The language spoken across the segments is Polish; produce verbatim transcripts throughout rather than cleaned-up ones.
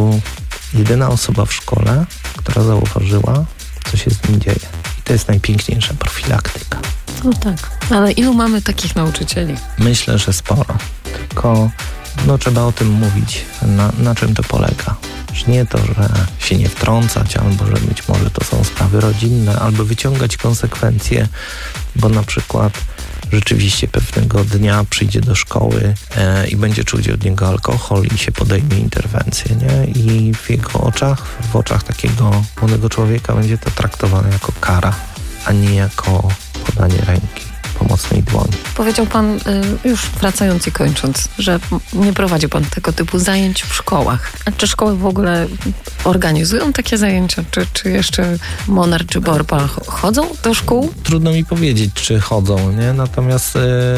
prostu jedyna osoba w szkole, która zauważyła, co się z nim dzieje. I to jest najpiękniejsza profilaktyka. No tak, ale ilu mamy takich nauczycieli? Myślę, że sporo. Tylko no, trzeba o tym mówić, na, na czym to polega. Że nie to, że się nie wtrącać, albo że być może to są sprawy rodzinne, albo wyciągać konsekwencje, bo na przykład rzeczywiście pewnego dnia przyjdzie do szkoły e, i będzie czuć od niego alkohol i się podejmie interwencję, nie? I w jego oczach, w oczach takiego młodego człowieka będzie to traktowane jako kara, a nie jako podanie ręki, pomocnej dłoni. Powiedział pan, już wracając i kończąc, że nie prowadzi pan tego typu zajęć w szkołach. A czy szkoły w ogóle organizują takie zajęcia? Czy, czy jeszcze Monar czy Borba chodzą do szkół? Trudno mi powiedzieć, czy chodzą, nie? Natomiast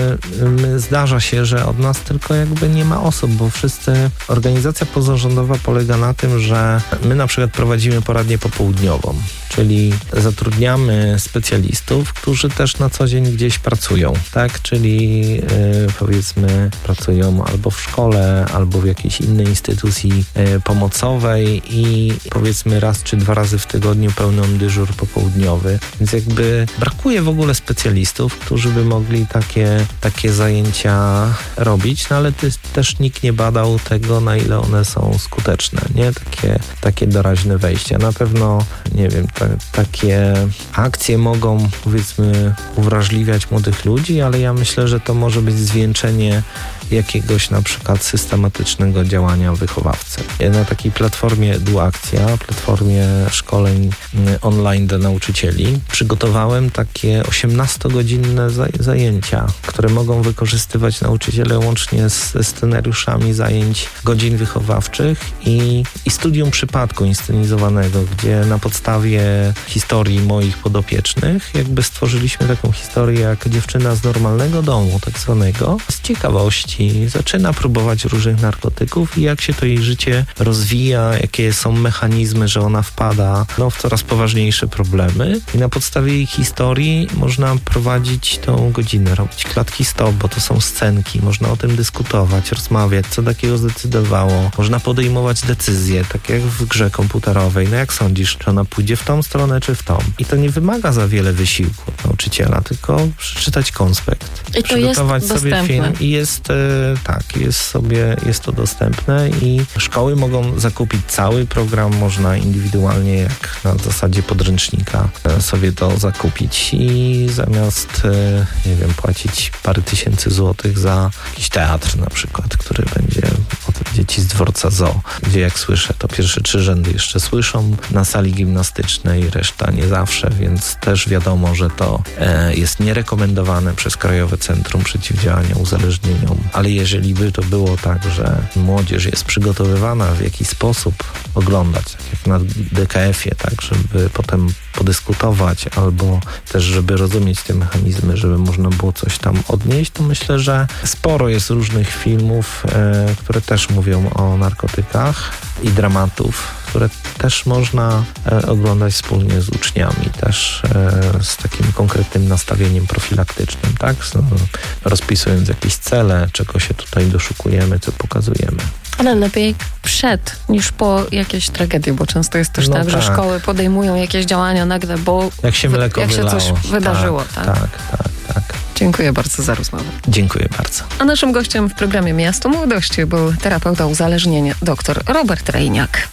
yy, zdarza się, że od nas tylko jakby nie ma osób, bo wszyscy... Organizacja pozarządowa polega na tym, że my na przykład prowadzimy poradnię popołudniową, czyli zatrudniamy specjalistów, którzy też na co dzień gdzieś pracują, tak? Czyli yy, powiedzmy pracują albo w szkole, albo w jakiejś innej instytucji yy, pomocowej i powiedzmy raz czy dwa razy w tygodniu pełnią dyżur popołudniowy. Więc jakby brakuje w ogóle specjalistów, którzy by mogli takie, takie zajęcia robić, no ale też nikt nie badał tego, na ile one są skuteczne, nie? Takie, takie doraźne wejścia. Na pewno, nie wiem, ta, takie akcje mogą powiedzmy uwrażliwiać młodych ludzi, ale ja myślę, że to może być zwieńczenie jakiegoś na przykład systematycznego działania wychowawcy. Na takiej platformie EduAkcja, platformie szkoleń online dla nauczycieli, przygotowałem takie osiemnastogodzinne zajęcia, które mogą wykorzystywać nauczyciele łącznie ze scenariuszami zajęć godzin wychowawczych i, i studium przypadku inscenizowanego, gdzie na podstawie historii moich podopiecznych jakby stworzyliśmy taką historię jak dziewczyna z normalnego domu, tak zwanego, z ciekawości zaczyna próbować różnych narkotyków i jak się to jej życie rozwija, jakie są mechanizmy, że ona wpada no, w coraz poważniejsze problemy i na podstawie jej historii można prowadzić tą godzinę, robić klatki stop, bo to są scenki, można o tym dyskutować, rozmawiać, co takiego zdecydowało, można podejmować decyzje, tak jak w grze komputerowej, no jak sądzisz, czy ona pójdzie w tą stronę, czy w tą i to nie wymaga za wiele wysiłku od nauczyciela, tylko przeczytać konspekt, I to przygotować jest sobie dostępne. film i jest tak, jest sobie, jest to dostępne i szkoły mogą zakupić cały program, można indywidualnie jak na zasadzie podręcznika sobie to zakupić i zamiast, nie wiem, płacić parę tysięcy złotych za jakiś teatr na przykład, który będzie od dzieci z dworca zoo, gdzie jak słyszę, to pierwsze trzy rzędy jeszcze słyszą na sali gimnastycznej, reszta nie zawsze, więc też wiadomo, że to jest nierekomendowane przez Krajowe Centrum Przeciwdziałania Uzależnieniom. Ale jeżeli by to było tak, że młodzież jest przygotowywana w jakiś sposób oglądać, tak jak na D K F-ie, tak, żeby potem podyskutować albo też, żeby rozumieć te mechanizmy, żeby można było coś tam odnieść, to myślę, że sporo jest różnych filmów, e, które też mówią o narkotykach i dramatów, które też można e, oglądać wspólnie z uczniami, też e, z takim konkretnym nastawieniem profilaktycznym, tak? Z, no, rozpisując jakieś cele, czego się tutaj doszukujemy, co pokazujemy. Ale lepiej przed niż po jakiejś tragedii, bo często jest też no tak, tak, że szkoły podejmują jakieś działania nagle, bo jak się mleko jak się wylało. coś wydarzyło. Tak, tak, tak, tak. tak. Dziękuję bardzo za rozmowę. Dziękuję bardzo. A naszym gościem w programie Miasto Młodości był terapeuta uzależnienia dr Robert Rejniak.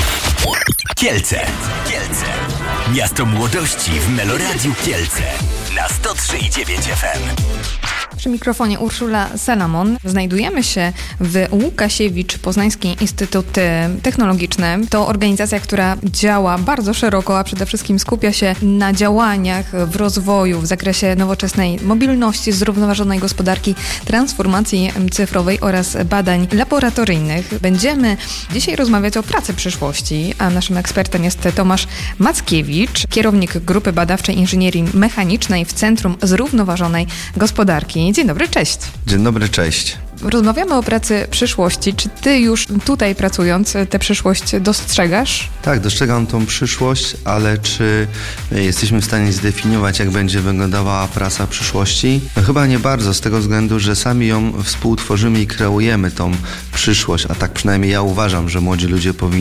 Kielce. Kielce. Miasto Młodości w Meloradiu Kielce na sto trzy i dziewięć F M. Przy mikrofonie Urszula Salamon. Znajdujemy się w Łukasiewicz Poznański Instytut Technologiczny. To organizacja, która działa bardzo szeroko, a przede wszystkim skupia się na działaniach w rozwoju w zakresie nowoczesnej mobilności, zrównoważonej gospodarki, transformacji cyfrowej oraz badań laboratoryjnych. Będziemy dzisiaj rozmawiać o pracy przyszłości, a naszym ekspertem jest Tomasz Mackiewicz, kierownik Grupy Badawczej Inżynierii Mechanicznej w Centrum Zrównoważonej Gospodarki. Dzień dobry, cześć. Dzień dobry, cześć. Rozmawiamy o pracy przyszłości. Czy ty już tutaj pracując tę przyszłość dostrzegasz? Tak, dostrzegam tą przyszłość, ale czy jesteśmy w stanie zdefiniować, jak będzie wyglądała praca przyszłości? No chyba nie bardzo, z tego względu, że sami ją współtworzymy i kreujemy tą przyszłość, a tak przynajmniej ja uważam, że młodzi ludzie powinni